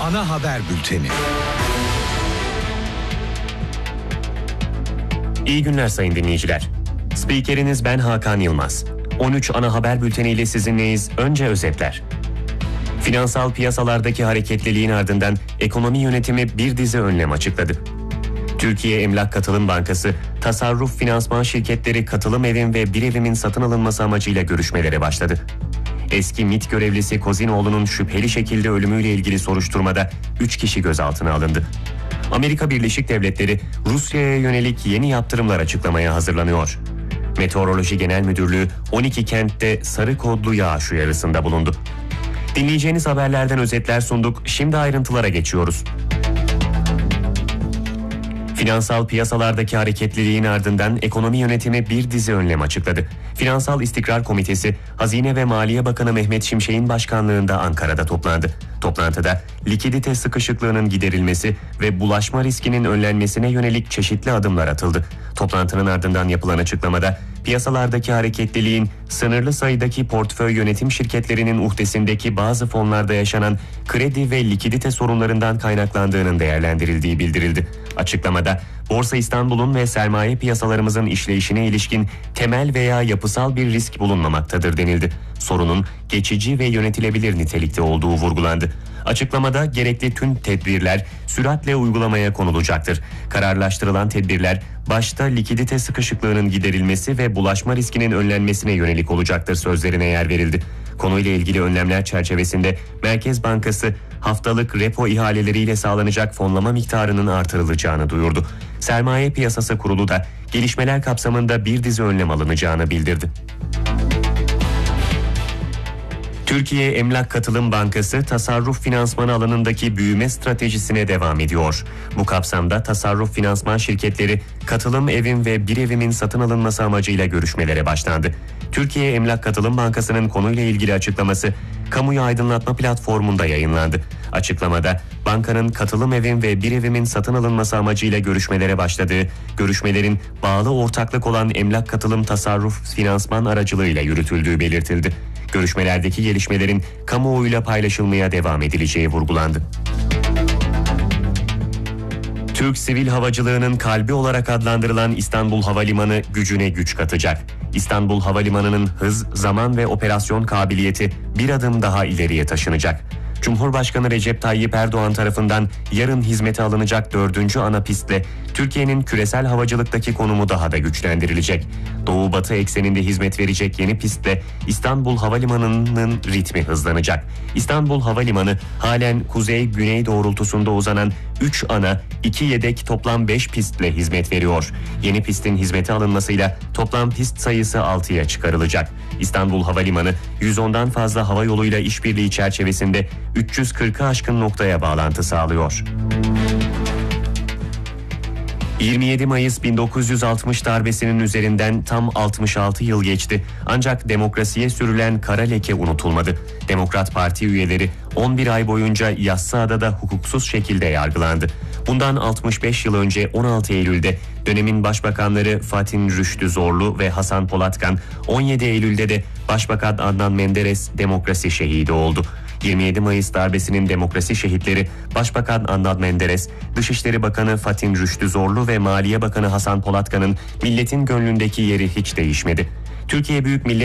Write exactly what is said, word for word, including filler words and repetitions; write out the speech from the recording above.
ana haber bülteni. İyi günler sayın dinleyiciler. Spikeriniz ben Hakan Yılmaz. on üç ana haber bülteniyle sizinleyiz. Önce özetler. Finansal piyasalardaki hareketliliğin ardından ekonomi yönetimi bir dizi önlem açıkladı. Türkiye Emlak Katılım Bankası, tasarruf finansman şirketleri Katılım Evim ve Bir Evim'in satın alınması amacıyla görüşmelere başladı. Eski MİT görevlisi Kozinoğlu'nun şüpheli şekilde ölümüyle ilgili soruşturmada üç kişi gözaltına alındı. Amerika Birleşik Devletleri Rusya'ya yönelik yeni yaptırımlar açıklamaya hazırlanıyor. Meteoroloji Genel Müdürlüğü on iki kentte sarı kodlu yağış uyarısında bulundu. Dinleyeceğiniz haberlerden özetler sunduk. Şimdi ayrıntılara geçiyoruz. Finansal piyasalardaki hareketliliğin ardından ekonomi yönetimi bir dizi önlem açıkladı. Finansal İstikrar Komitesi, Hazine ve Maliye Bakanı Mehmet Şimşek'in başkanlığında Ankara'da toplandı. Toplantıda likidite sıkışıklığının giderilmesi ve bulaşma riskinin önlenmesine yönelik çeşitli adımlar atıldı. Toplantının ardından yapılan açıklamada piyasalardaki hareketliliğin sınırlı sayıdaki portföy yönetim şirketlerinin uhdesindeki bazı fonlarda yaşanan kredi ve likidite sorunlarından kaynaklandığının değerlendirildiği bildirildi. Açıklamada Borsa İstanbul'un ve sermaye piyasalarımızın işleyişine ilişkin temel veya yapısal bir risk bulunmamaktadır denildi. Sorunun geçici ve yönetilebilir nitelikte olduğu vurgulandı. Açıklamada gerekli tüm tedbirler süratle uygulamaya konulacaktır. Kararlaştırılan tedbirler başta likidite sıkışıklığının giderilmesi ve bulaşma riskinin önlenmesine yönelik olacaktır sözlerine yer verildi. Konuyla ilgili önlemler çerçevesinde Merkez Bankası haftalık repo ihaleleriyle sağlanacak fonlama miktarının artırılacağını duyurdu. Sermaye Piyasası Kurulu da gelişmeler kapsamında bir dizi önlem alınacağını bildirdi. Türkiye Emlak Katılım Bankası tasarruf finansmanı alanındaki büyüme stratejisine devam ediyor. Bu kapsamda tasarruf finansman şirketleri Katılım Evim ve Bir Evim'in satın alınması amacıyla görüşmelere başlandı. Türkiye Emlak Katılım Bankası'nın konuyla ilgili açıklaması kamuya aydınlatma platformunda yayınlandı. Açıklamada bankanın Katılım Evim ve Bir Evim'in satın alınması amacıyla görüşmelere başladığı, görüşmelerin bağlı ortaklık olan Emlak Katılım Tasarruf Finansman aracılığıyla yürütüldüğü belirtildi. Görüşmelerdeki gelişmelerin kamuoyuyla paylaşılmaya devam edileceği vurgulandı. Türk sivil havacılığının kalbi olarak adlandırılan İstanbul Havalimanı gücüne güç katacak. İstanbul Havalimanı'nın hız, zaman ve operasyon kabiliyeti bir adım daha ileriye taşınacak. Cumhurbaşkanı Recep Tayyip Erdoğan tarafından yarın hizmete alınacak dördüncü ana pistle Türkiye'nin küresel havacılıktaki konumu daha da güçlendirilecek. Doğu-batı ekseninde hizmet verecek yeni pistle İstanbul Havalimanı'nın ritmi hızlanacak. İstanbul Havalimanı halen kuzey-güney doğrultusunda uzanan üç ana, iki yedek toplam beş pistle hizmet veriyor. Yeni pistin hizmete alınmasıyla toplam pist sayısı altıya çıkarılacak. İstanbul Havalimanı yüz ondan fazla hava yoluyla işbirliği çerçevesinde üç yüz kırkı aşkın noktaya bağlantı sağlıyor. yirmi yedi Mayıs bin dokuz yüz altmış darbesinin üzerinden tam altmış altı yıl geçti. Ancak demokrasiye sürülen kara leke unutulmadı. Demokrat Parti üyeleri on bir ay boyunca Yassıada'da hukuksuz şekilde yargılandı. Bundan altmış beş yıl önce on altı Eylül'de dönemin başbakanları Fatih Rüştü Zorlu ve Hasan Polatkan, on yedi Eylül'de de Başbakan Adnan Menderes demokrasi şehidi oldu. yirmi yedi Mayıs darbesinin demokrasi şehitleri Başbakan Adnan Menderes, Dışişleri Bakanı Fatih Rüştü Zorlu ve Maliye Bakanı Hasan Polatkan'ın milletin gönlündeki yeri hiç değişmedi. Türkiye Büyük Millet